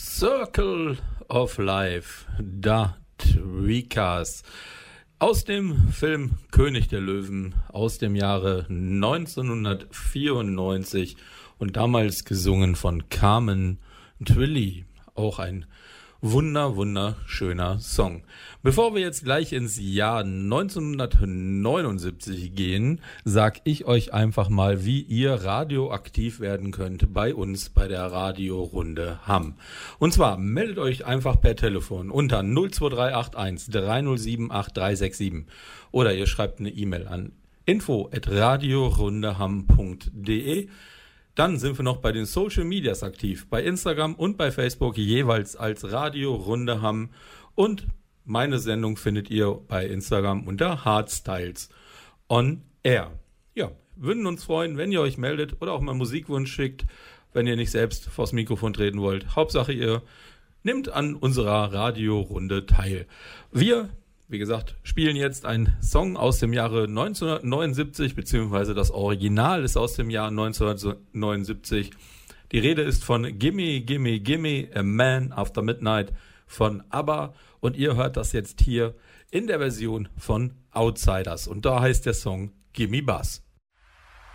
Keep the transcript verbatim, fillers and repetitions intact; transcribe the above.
Circle of Life, da Trikas. Aus dem Film König der Löwen aus dem Jahre neunzehnhundertvierundneunzig und damals gesungen von Carmen Twilly. Auch ein wunder, wunderschöner Song. Bevor wir jetzt gleich ins Jahr neunzehnhundertneunundsiebzig gehen, sag ich euch einfach mal, wie ihr radioaktiv werden könnt bei uns bei der Radiorunde Hamm. Und zwar meldet euch einfach per Telefon unter null zwei drei acht eins drei null sieben acht drei sechs sieben oder ihr schreibt eine E-Mail an info at radiorundehamm punkt de. Dann sind wir noch bei den Social Medias aktiv, bei Instagram und bei Facebook jeweils als Radio Runde Hamm. Und meine Sendung findet ihr bei Instagram unter Hardstyles on Air. Ja, würden uns freuen, wenn ihr euch meldet oder auch mal Musikwunsch schickt, wenn ihr nicht selbst vors Mikrofon treten wollt. Hauptsache ihr nehmt an unserer Radiorunde teil. Wir Wie gesagt, spielen jetzt einen Song aus dem Jahre neunzehnhundertneunundsiebzig, beziehungsweise das Original ist aus dem Jahr neunzehnhundertneunundsiebzig. Die Rede ist von Gimme, Gimme, Gimme, A Man After Midnight von ABBA und ihr hört das jetzt hier in der Version von Outsiders und da heißt der Song Gimme Bass.